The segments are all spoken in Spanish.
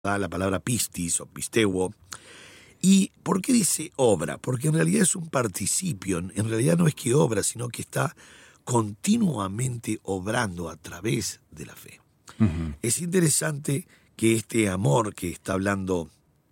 la palabra pistis o pisteuo. ¿Y por qué dice obra? Porque en realidad es un participio, en realidad no es que obra, sino que está continuamente obrando a través de la fe. Uh-huh. Es interesante que este amor que está hablando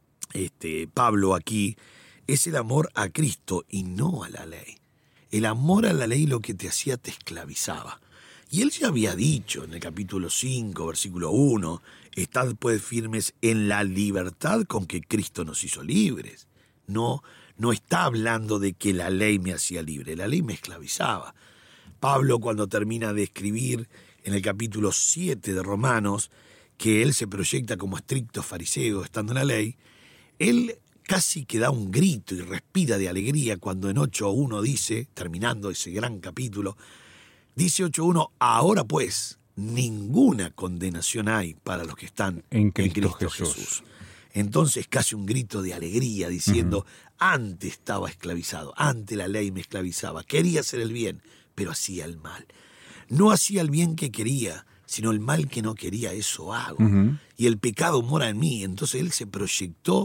Pablo aquí es el amor a Cristo y no a la ley. El amor a la ley lo que te hacía te esclavizaba. Y él ya había dicho en el capítulo 5, versículo 1, estad pues firmes en la libertad con que Cristo nos hizo libres. No está hablando de que la ley me hacía libre, la ley me esclavizaba. Pablo, cuando termina de escribir en el capítulo 7 de Romanos, que él se proyecta como estricto fariseo estando en la ley, él casi que da un grito y respira de alegría cuando en 8.1 dice, terminando ese gran capítulo, dice 8.1, ahora pues ninguna condenación hay para los que están en Cristo Jesús. Entonces casi un grito de alegría diciendo, antes estaba esclavizado, antes la ley me esclavizaba, quería hacer el bien, pero hacía el mal. No hacía el bien que quería, sino el mal que no quería, eso hago. Y el pecado mora en mí. Entonces él se proyectó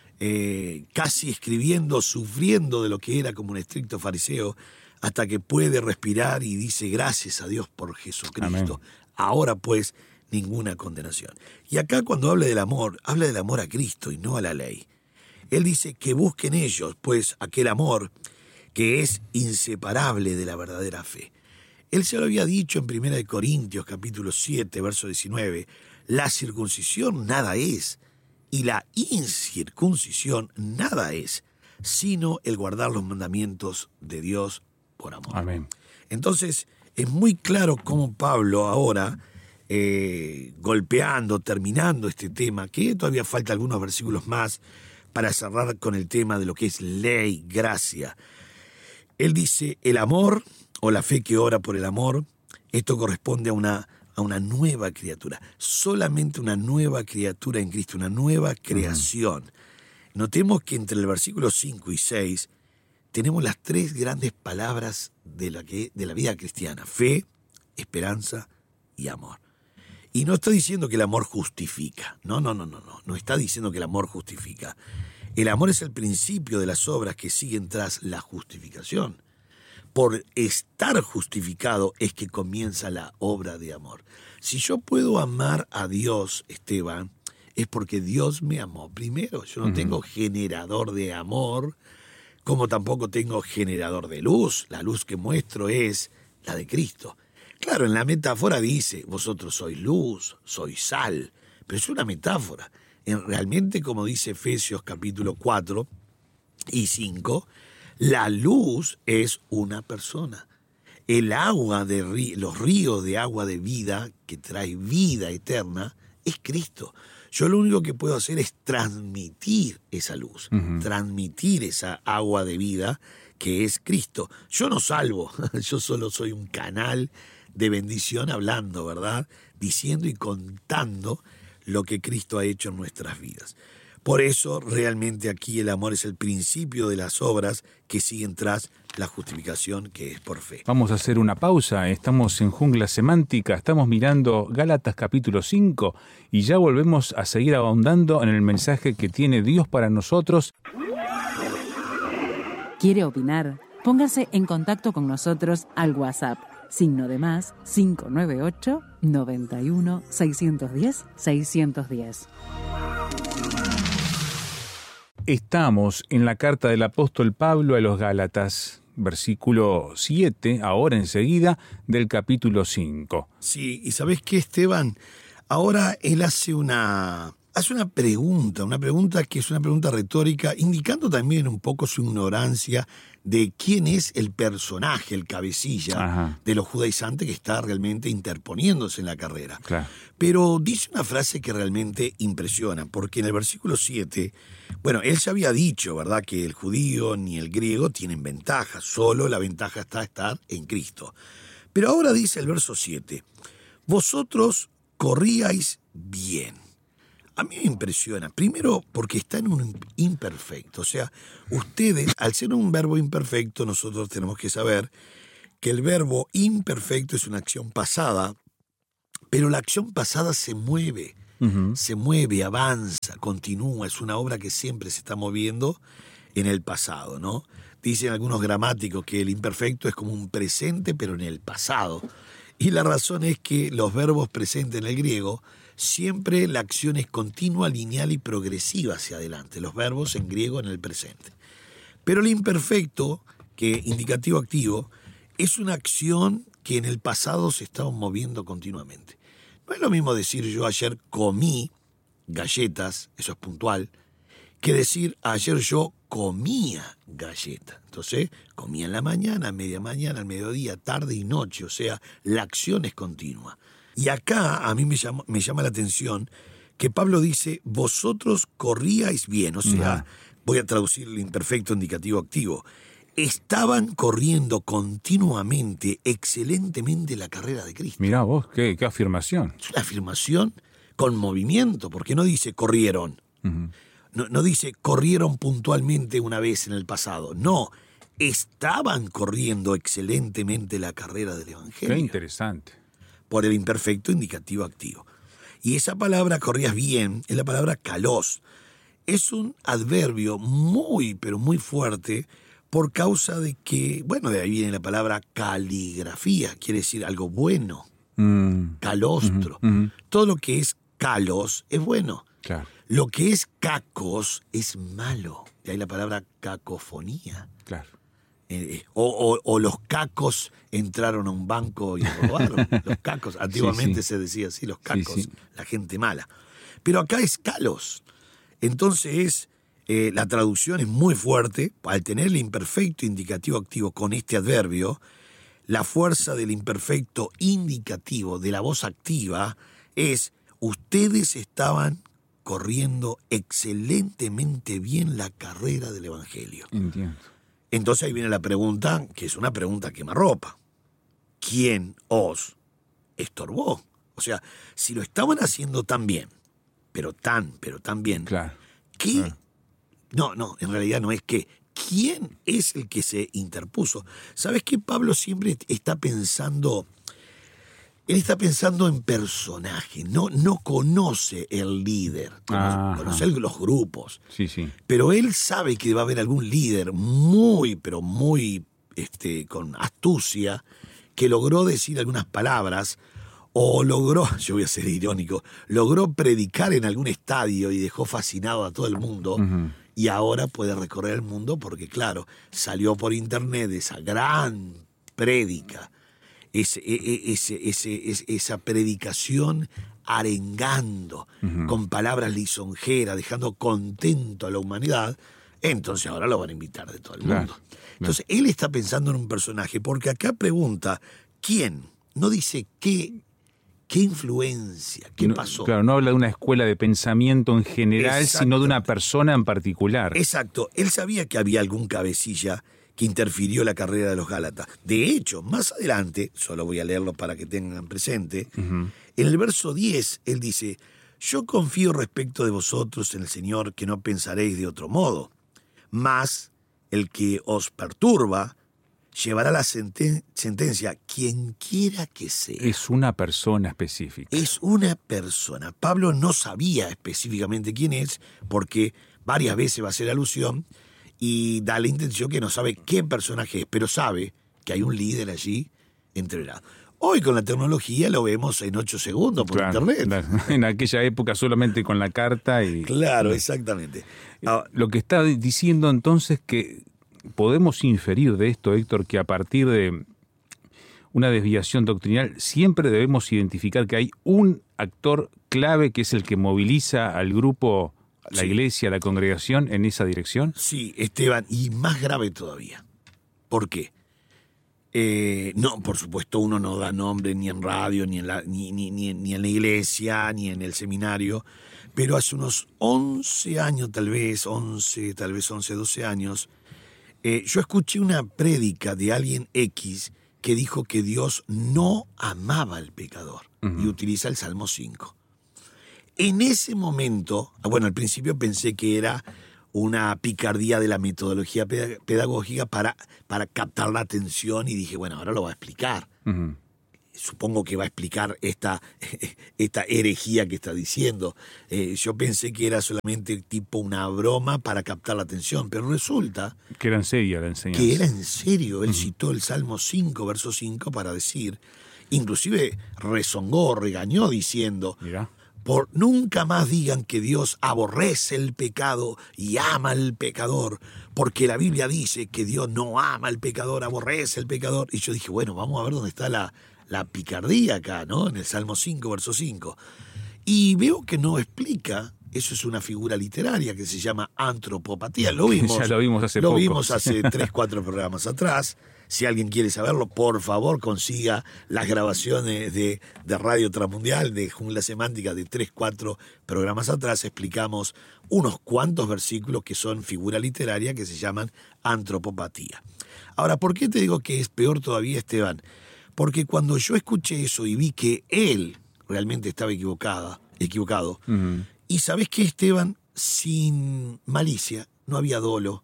casi escribiendo, sufriendo de lo que era como un estricto fariseo, hasta que puede respirar y dice, gracias a Dios por Jesucristo. Amén. Ahora pues, ninguna condenación. Y acá cuando habla del amor a Cristo y no a la ley. Él dice que busquen ellos, pues, aquel amor que es inseparable de la verdadera fe. Él se lo había dicho en 1 Corintios capítulo 7, verso 19, la circuncisión nada es, y la incircuncisión nada es, sino el guardar los mandamientos de Dios por amor. Amén. Entonces, es muy claro cómo Pablo ahora, golpeando, terminando este tema, que todavía falta algunos versículos más para cerrar con el tema de lo que es ley, gracia. Él dice, el amor, o la fe que ora por el amor, esto corresponde a una nueva criatura. Solamente una nueva criatura en Cristo, una nueva creación. Notemos que entre el versículo 5 y 6 tenemos las tres grandes palabras de la vida cristiana: fe, esperanza y amor. Y no está diciendo que el amor justifica. No está diciendo que el amor justifica. El amor es el principio de las obras que siguen tras la justificación. Por estar justificado es que comienza la obra de amor. Si yo puedo amar a Dios, Esteban, es porque Dios me amó primero. Yo no tengo generador de amor, como tampoco tengo generador de luz. La luz que muestro es la de Cristo. Claro, en la metáfora dice, vosotros sois luz, sois sal, pero es una metáfora. Realmente, como dice Efesios capítulo 4 y 5, la luz es una persona. El agua los ríos de agua de vida, que trae vida eterna, es Cristo. Yo lo único que puedo hacer es transmitir esa luz, transmitir esa agua de vida que es Cristo. Yo no salvo, yo solo soy un canal de bendición hablando, ¿verdad? Diciendo y contando lo que Cristo ha hecho en nuestras vidas. Por eso, realmente aquí el amor es el principio de las obras que siguen tras la justificación, que es por fe. Vamos a hacer una pausa, estamos en Jungla Semántica, estamos mirando Gálatas capítulo 5 y ya volvemos a seguir ahondando en el mensaje que tiene Dios para nosotros. ¿Quiere opinar? Póngase en contacto con nosotros al WhatsApp, +, 598 91 610 610. Estamos en la carta del apóstol Pablo a los Gálatas, versículo 7, ahora enseguida, del capítulo 5. Sí, y ¿sabés qué, Esteban? Ahora él hace una pregunta que es una pregunta retórica, indicando también un poco su ignorancia de quién es el personaje, el cabecilla de los judaizantes que está realmente interponiéndose en la carrera. Claro. Pero dice una frase que realmente impresiona, porque en el versículo 7, bueno, él ya había dicho, ¿verdad?, que el judío ni el griego tienen ventaja, solo la ventaja está estar en Cristo. Pero ahora dice el verso 7, vosotros corríais bien. A mí me impresiona, primero porque está en un imperfecto, o sea, ustedes, al ser un verbo imperfecto, nosotros tenemos que saber que el verbo imperfecto es una acción pasada, pero la acción pasada se mueve se mueve, avanza, continúa, es una obra que siempre se está moviendo en el pasado, ¿no? Dicen algunos gramáticos que el imperfecto es como un presente, pero en el pasado. Y la razón es que los verbos presentes en el griego, siempre la acción es continua, lineal y progresiva hacia adelante. Los verbos en griego en el presente. Pero el imperfecto, que indicativo activo, es una acción que en el pasado se estaba moviendo continuamente. No es lo mismo decir yo ayer comí galletas, eso es puntual, que decir ayer yo comía galletas. Entonces, comía en la mañana, a media mañana, al mediodía, tarde y noche. O sea, la acción es continua. Y acá a mí me llama la atención que Pablo dice, vosotros corríais bien. O sea, voy a traducir el imperfecto indicativo activo. Estaban corriendo continuamente, excelentemente la carrera de Cristo. Mirá vos, qué afirmación. Es una afirmación con movimiento, porque no dice corrieron. No dice corrieron puntualmente una vez en el pasado. No, estaban corriendo excelentemente la carrera del Evangelio. Qué interesante. Por el imperfecto indicativo activo. Y esa palabra, corrías bien, es la palabra kalos. Es un adverbio muy, pero muy fuerte por causa de que, bueno, de ahí viene la palabra caligrafía, quiere decir algo bueno. Calostro. Todo lo que es kalos es bueno. Claro. Lo que es cacos es malo. De ahí la palabra cacofonía. Claro. O los cacos entraron a un banco y robaron. Los cacos, antiguamente se decía así, los cacos, la gente mala. Pero acá es kalos. Entonces, la traducción es muy fuerte. Al tener el imperfecto indicativo activo con este adverbio, la fuerza del imperfecto indicativo de la voz activa es: ustedes estaban corriendo excelentemente bien la carrera del Evangelio. Entiendo. Entonces ahí viene la pregunta, que es una pregunta quemarropa. ¿Quién os estorbó? O sea, si lo estaban haciendo tan bien, pero tan bien, Claro. ¿qué? No, en realidad no es que. ¿Quién es el que se interpuso? ¿Sabes qué? Pablo siempre está pensando... Él está pensando en personaje, no conoce el líder, conoce los grupos. Sí. Pero él sabe que va a haber algún líder muy, pero muy con astucia, que logró decir algunas palabras, o logró, yo voy a ser irónico, logró predicar en algún estadio y dejó fascinado a todo el mundo, y ahora puede recorrer el mundo porque, claro, salió por internet esa gran prédica, esa predicación arengando, con palabras lisonjeras, dejando contento a la humanidad. Entonces ahora lo van a invitar de todo el mundo. Entonces él está pensando en un personaje, porque acá pregunta ¿quién? No dice qué influencia, qué pasó. Claro, no habla de una escuela de pensamiento en general, sino de una persona en particular. Exacto. Él sabía que había algún cabecilla que interfirió la carrera de los Gálatas. De hecho, más adelante, solo voy a leerlo para que tengan presente, en el verso 10 él dice: yo confío respecto de vosotros en el Señor que no pensaréis de otro modo, mas el que os perturba llevará la sentencia, quien quiera que sea. Es una persona específica. Es una persona. Pablo no sabía específicamente quién es, porque varias veces va a hacer alusión y da la intención que no sabe qué personaje es, pero sabe que hay un líder allí entrenado. Hoy con la tecnología lo vemos en 8 segundos por internet. Claro. En aquella época solamente con la carta y... Claro, exactamente. Lo que está diciendo entonces que podemos inferir de esto, Héctor, que a partir de una desviación doctrinal siempre debemos identificar que hay un actor clave que es el que moviliza al grupo, la iglesia, la congregación en esa dirección. Sí, Esteban, y más grave todavía. ¿Por qué? No, por supuesto, uno no da nombre ni en radio, ni en la iglesia, ni en el seminario, pero hace unos 11 años, tal vez 11, 12 años, yo escuché una prédica de alguien X que dijo que Dios no amaba al pecador, y utiliza el Salmo 5. En ese momento, bueno, al principio pensé que era una picardía de la metodología pedagógica para captar la atención, y dije, bueno, ahora lo va a explicar. supongo que va a explicar esta herejía que está diciendo. Yo pensé que era solamente tipo una broma para captar la atención, pero resulta que era en serio la enseñanza. Que era en serio. Él citó el Salmo 5, verso 5, para decir, inclusive rezongó, regañó diciendo, Mirá. Nunca más digan que Dios aborrece el pecado y ama al pecador, porque la Biblia dice que Dios no ama al pecador, aborrece al pecador. Y yo dije, bueno, vamos a ver dónde está la picardía acá, ¿no? En el Salmo 5, verso 5. Y veo que no explica, eso es una figura literaria que se llama antropopatía. Lo vimos, ya lo vimos hace poco. Lo vimos hace 3, 4 programas atrás. Si alguien quiere saberlo, por favor, consiga las grabaciones de Radio Transmundial, de Jungla Semántica, de 3, 4 programas atrás. Explicamos unos cuantos versículos que son figura literaria que se llaman antropopatía. Ahora, ¿por qué te digo que es peor todavía, Esteban? Porque cuando yo escuché eso y vi que él realmente estaba equivocado, y ¿sabés qué, Esteban? Sin malicia, no había dolo.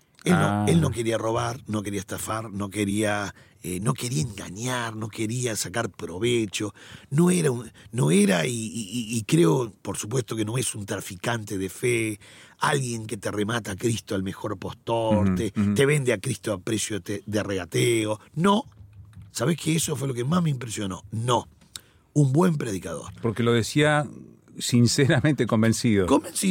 Él no quería robar, no quería estafar, no quería engañar, no quería sacar provecho, no era y creo, por supuesto, que no es un traficante de fe, alguien que te remata a Cristo al mejor postor, te vende a Cristo a precio de regateo. No, ¿sabés qué? Eso fue lo que más me impresionó. No, un buen predicador. Porque lo decía sinceramente convencido.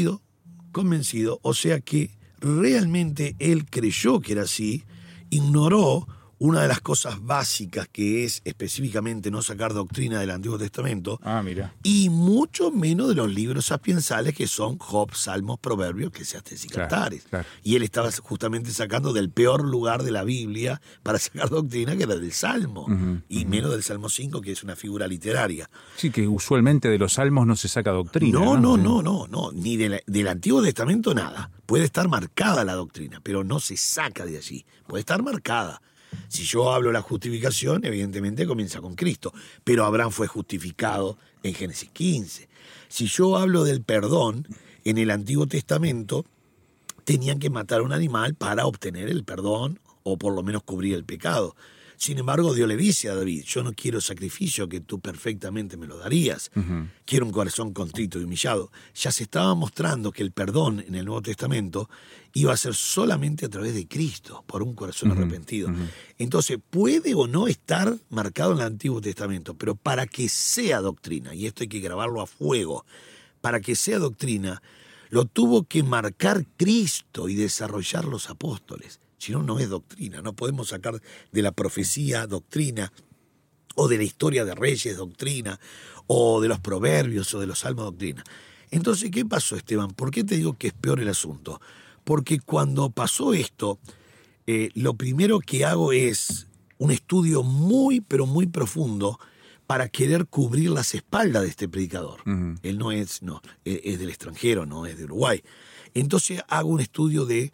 Convencido, o sea que realmente él creyó que era así, ignoró una de las cosas básicas que es específicamente no sacar doctrina del Antiguo Testamento, Mira. y mucho menos de los libros sapiensales que son Job, Salmos, Proverbios, Eclesiastés y Cantares. Claro. Y él estaba justamente sacando del peor lugar de la Biblia para sacar doctrina, que era del Salmo, y menos del Salmo 5, que es una figura literaria. Sí, que usualmente de los salmos no se saca doctrina. No, ni del Antiguo Testamento nada. Puede estar marcada la doctrina, pero no se saca de allí. Puede estar marcada. Si yo hablo de la justificación, evidentemente comienza con Cristo, pero Abraham fue justificado en Génesis 15. Si yo hablo del perdón, en el Antiguo Testamento tenían que matar a un animal para obtener el perdón o por lo menos cubrir el pecado. Sin embargo, Dios le dice a David, yo no quiero sacrificio que tú perfectamente me lo darías. Quiero un corazón contrito y humillado. Ya se estaba mostrando que el perdón en el Nuevo Testamento iba a ser solamente a través de Cristo, por un corazón arrepentido. Entonces, puede o no estar marcado en el Antiguo Testamento, pero para que sea doctrina, y esto hay que grabarlo a fuego, para que sea doctrina, lo tuvo que marcar Cristo y desarrollar los apóstoles. Si no, no es doctrina. No podemos sacar de la profecía doctrina, o de la historia de Reyes doctrina, o de los proverbios, o de los salmos doctrina. Entonces, ¿qué pasó, Esteban? ¿Por qué te digo que es peor el asunto? Porque cuando pasó esto, lo primero que hago es un estudio muy, pero muy profundo para querer cubrir las espaldas de este predicador. Él es del extranjero, no es de Uruguay. Entonces hago un estudio de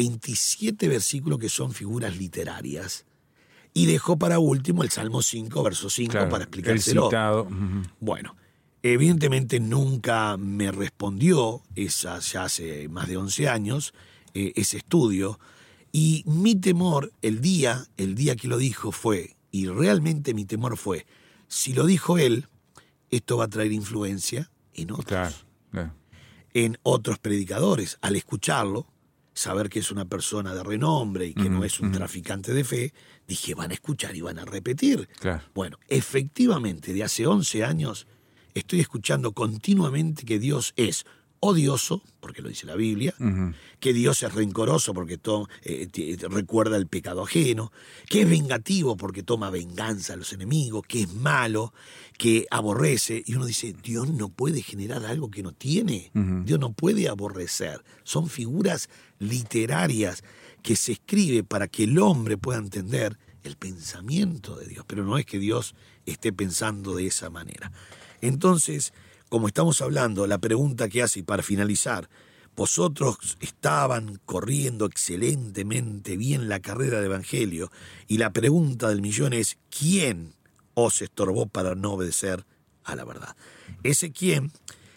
27 versículos que son figuras literarias y dejo para último el Salmo 5, verso 5, claro, para explicárselo. El citado. Bueno, evidentemente nunca me respondió, ya hace más de 11 años, ese estudio, y mi temor el día que lo dijo fue, y realmente mi temor fue, si lo dijo él, esto va a traer influencia en otros. Claro. En otros predicadores. Al escucharlo, saber que es una persona de renombre y que no es un traficante de fe, dije, van a escuchar y van a repetir. Claro. Bueno, efectivamente, de hace 11 años estoy escuchando continuamente que Dios es odioso, porque lo dice la Biblia, que Dios es rencoroso porque recuerda el pecado ajeno, que es vengativo porque toma venganza a los enemigos, que es malo, que aborrece. Y uno dice, Dios no puede generar algo que no tiene, Dios no puede aborrecer. Son figuras literarias que se escribe para que el hombre pueda entender el pensamiento de Dios, pero no es que Dios esté pensando de esa manera. Entonces, como estamos hablando, la pregunta que hace, y para finalizar, vosotros estaban corriendo excelentemente bien la carrera del Evangelio, y la pregunta del millón es, ¿quién os estorbó para no obedecer a la verdad? Ese quién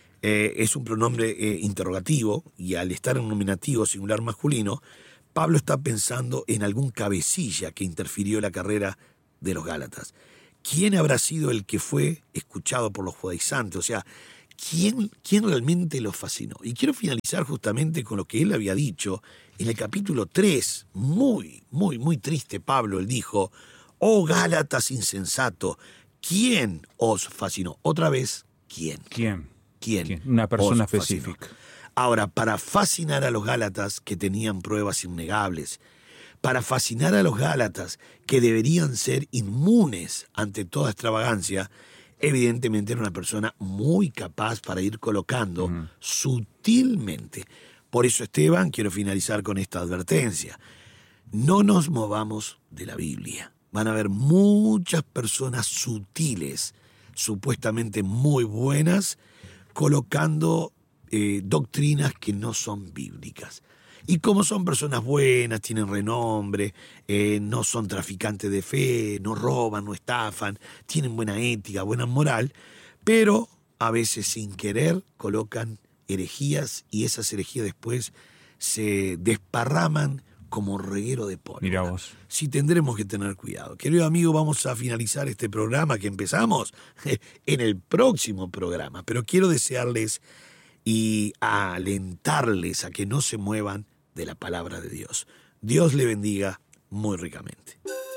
es un pronombre interrogativo, y al estar en un nominativo singular masculino, Pablo está pensando en algún cabecilla que interfirió en la carrera de los Gálatas. ¿quién habrá sido el que fue escuchado por los judaizantes? O sea, ¿quién realmente los fascinó? Y quiero finalizar justamente con lo que él había dicho en el capítulo 3. Muy, muy, muy triste Pablo. Él dijo, oh Gálatas insensato, ¿quién os fascinó? Otra vez, ¿quién? ¿Quién? ¿Quién? Una persona os fascinó? específica. Ahora, para fascinar a los Gálatas que tenían pruebas innegables, para fascinar a los Gálatas que deberían ser inmunes ante toda extravagancia, evidentemente era una persona muy capaz para ir colocando sutilmente. Por eso, Esteban, quiero finalizar con esta advertencia. No nos movamos de la Biblia. Van a haber muchas personas sutiles, supuestamente muy buenas, colocando doctrinas que no son bíblicas. Y como son personas buenas, tienen renombre, no son traficantes de fe, no roban, no estafan, tienen buena ética, buena moral, pero a veces sin querer colocan herejías y esas herejías después se desparraman como reguero de pólvora. Mirá vos. Sí, tendremos que tener cuidado. Querido amigo, vamos a finalizar este programa que empezamos en el próximo programa, pero quiero desearles y alentarles a que no se muevan de la palabra de Dios. Dios le bendiga muy ricamente.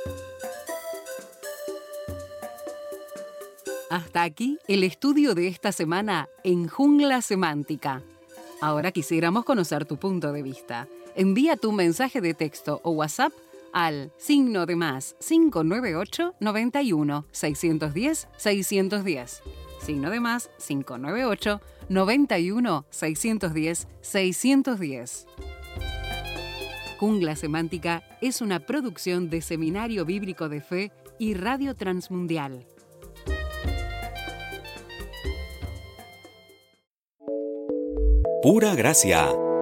Hasta aquí el estudio de esta semana en Jungla Semántica. Ahora quisiéramos conocer tu punto de vista. Envía tu mensaje de texto o WhatsApp al +, 598 91 610 610. +, 598 91 610 610. Jungla Semántica es una producción de Seminario Bíblico de Fe y Radio Transmundial. Pura Gracia,